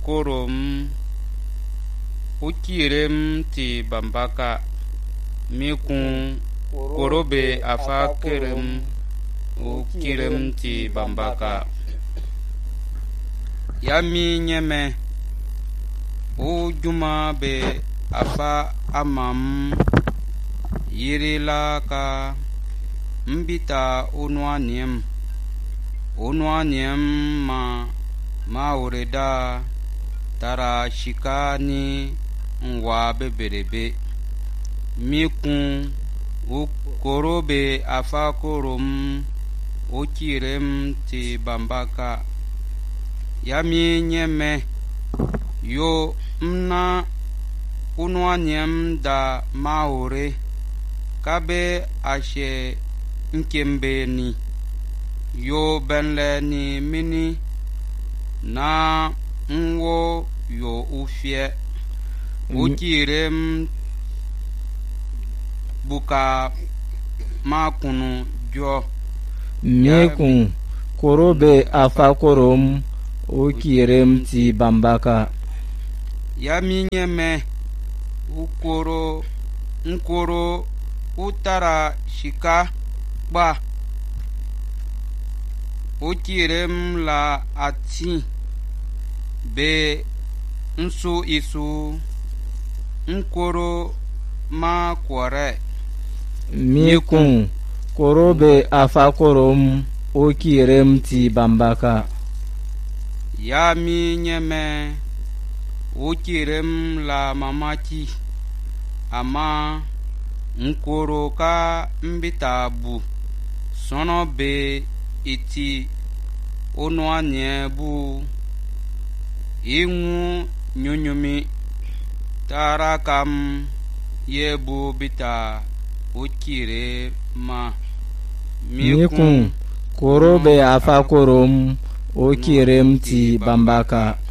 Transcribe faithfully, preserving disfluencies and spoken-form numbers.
korom ukirem ti bambaka mikun korobe afa kerem ukirem ti bambaka yami nyeme ujuma be afa amam yirila ka mbita unwaniem unwaniem ma maureda tara shikani nwa beberebe mikun ukorobe afa korom ukirem ti bambaka yami nyeme yo mna unwaniem da maure kabe ashe nkembeni yo benle ni mini na nwo yo ufie ukirem buka makunu jo mikun korobe afa korom ukirem ti bambaka yami nyeme ukoro nkoro utara shika ba ukirem la ati be nsu isu nkoro ma kwore mikun korobe afa korom ukirem ti bambaka yami nyeme ukirem la mamaki ama nkoro ka mbitabu sono be iti onwanye bu inwu nyonyumi tarakam yebu bita ukire ma mikun korobe afa korom ukirem ti bambaka